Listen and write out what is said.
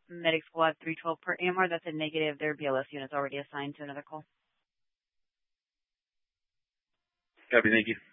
Medic Squad 312 per AMR. That's a negative. Their BLS unit's already assigned to another call. Copy, thank you.